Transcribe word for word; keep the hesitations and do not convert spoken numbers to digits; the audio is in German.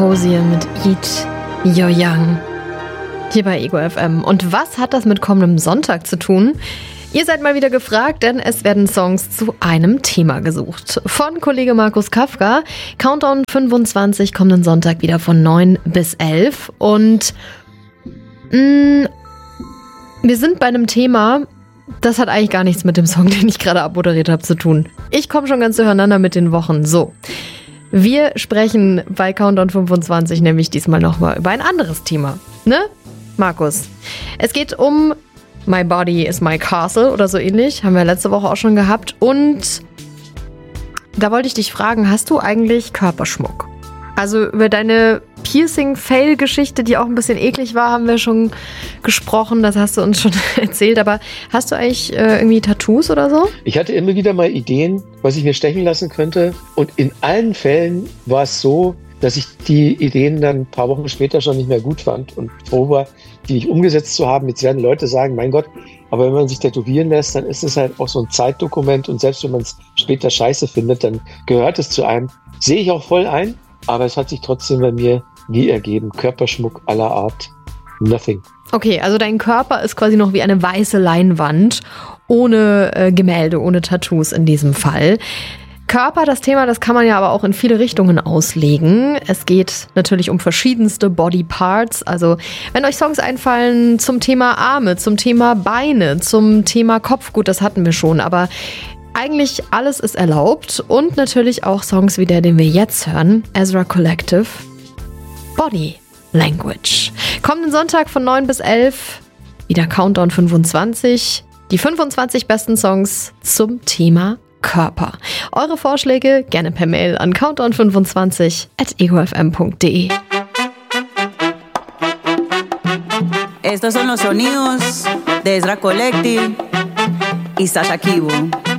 Hosier mit Eat Your Young. Hier bei Ego F M. Und was hat das mit kommendem Sonntag zu tun? Ihr seid mal wieder gefragt, denn es werden Songs zu einem Thema gesucht. Von Kollege Markus Kafka. Countdown fünfundzwanzig kommenden Sonntag wieder von neun bis elf. Und mh, wir sind bei einem Thema, das hat eigentlich gar nichts mit dem Song, den ich gerade abmoderiert habe, zu tun. Ich komme schon ganz durcheinander mit den Wochen. So, wir sprechen bei Countdown fünfundzwanzig nämlich diesmal nochmal über ein anderes Thema. Ne, Markus? Es geht um My Body is My Castle oder so ähnlich. Haben wir letzte Woche auch schon gehabt. Und da wollte ich dich fragen, hast du eigentlich Körperschmuck? Also über deine Piercing-Fail-Geschichte, die auch ein bisschen eklig war, haben wir schon gesprochen. Das hast du uns schon erzählt. Aber hast du eigentlich äh, irgendwie Tattoos oder so? Ich hatte immer wieder mal Ideen, was ich mir stechen lassen könnte. Und in allen Fällen war es so, dass ich die Ideen dann ein paar Wochen später schon nicht mehr gut fand und froh war, die nicht umgesetzt zu haben. Jetzt werden Leute sagen, mein Gott, aber wenn man sich tätowieren lässt, dann ist es halt auch so ein Zeitdokument und selbst wenn man es später scheiße findet, dann gehört es zu einem. Sehe ich auch voll ein, aber es hat sich trotzdem bei mir nie ergeben. Körperschmuck aller Art, nothing. Okay, also dein Körper ist quasi noch wie eine weiße Leinwand, ohne äh, Gemälde, ohne Tattoos in diesem Fall. Körper, das Thema, das kann man ja aber auch in viele Richtungen auslegen. Es geht natürlich um verschiedenste Body Parts. Also wenn euch Songs einfallen zum Thema Arme, zum Thema Beine, zum Thema Kopf, gut, das hatten wir schon, aber eigentlich alles ist erlaubt. Und natürlich auch Songs wie der, den wir jetzt hören, Ezra Collective, Body Language. Kommenden Sonntag von neun bis elf, wieder Countdown fünfundzwanzig. Die fünfundzwanzig besten Songs zum Thema Körper. Eure Vorschläge gerne per Mail an countdown fünfundzwanzig at egofm punkt de. Estos son los sonidos de Ezra Collective y Sasha Kibo.